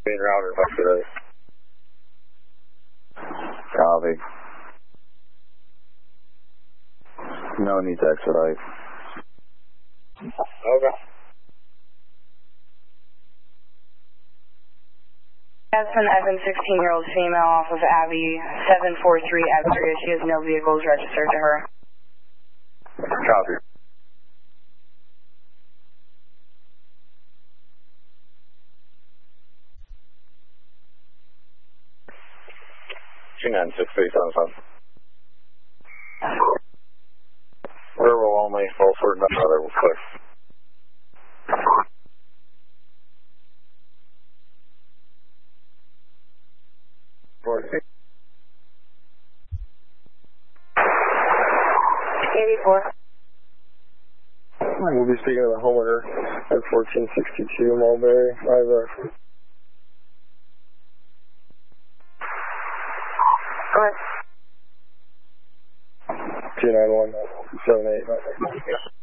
Main router, expedite. Copy. No need to expedite. Okay. Aspen Evans, 16-year-old female off of Abbey 743 Avenue. She has no vehicles registered to her. Copy. Verbal only, full for another, we'll clear. $84. We'll be speaking to the homeowner at 1462 Mulberry. I have a... Go ahead. 29178.